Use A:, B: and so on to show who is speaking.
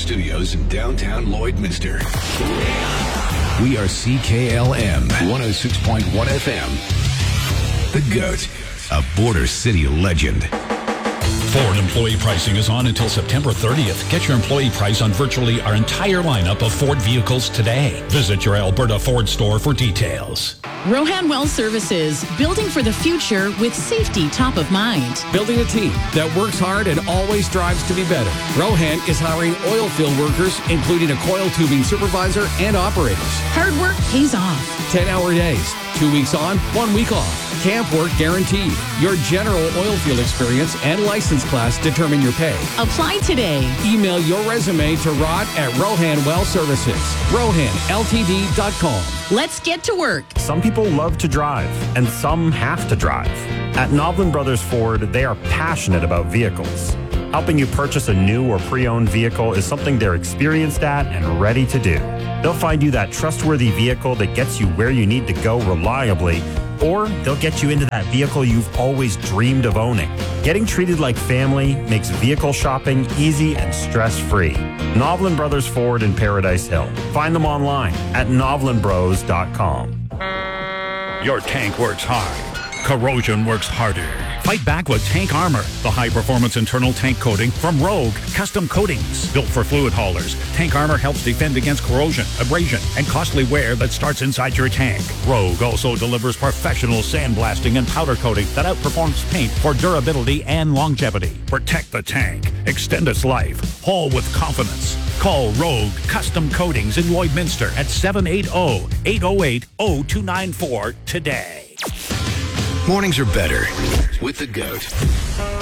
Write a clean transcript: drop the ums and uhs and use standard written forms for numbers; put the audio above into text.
A: studios in downtown Lloydminster. We are CKLM 106.1 FM. The GOAT, a Border City legend.
B: Ford employee pricing is on until September 30th. Get your employee price on virtually our entire lineup of Ford vehicles today. Visit your Alberta Ford store for details.
C: Rohan Well Services, building for the future with safety top of mind.
D: Building a team that works hard and always strives to be better. Rohan is hiring oil field workers, including a coil tubing supervisor and operators.
C: Hard work pays off.
D: 10-hour days, 2 weeks on, 1 week off. Camp work guaranteed. Your general oil field experience and license class determine your pay.
C: Apply today.
D: Email your resume to Rod at Rohan Well Services. RohanLTD.com.
C: Let's get to work.
E: Some people love to drive, and some have to drive. At Novlin Brothers Ford, they are passionate about vehicles. Helping you purchase a new or pre-owned vehicle is something they're experienced at and ready to do. They'll find you that trustworthy vehicle that gets you where you need to go reliably, or they'll get you into that vehicle you've always dreamed of owning. Getting treated like family makes vehicle shopping easy and stress-free. Novlin Brothers Ford in Paradise Hill. Find them online at novlinbros.com.
B: Your tank works hard. Corrosion works harder. Fight back with Tank Armor, the high-performance internal tank coating from Rogue Custom Coatings. Built for fluid haulers, Tank Armor helps defend against corrosion, abrasion, and costly wear that starts inside your tank. Rogue also delivers professional sandblasting and powder coating that outperforms paint for durability and longevity. Protect the tank. Extend its life. Haul with confidence. Call Rogue Custom Coatings in Lloydminster at 780-808-0294 today.
A: Mornings are better with the GOAT.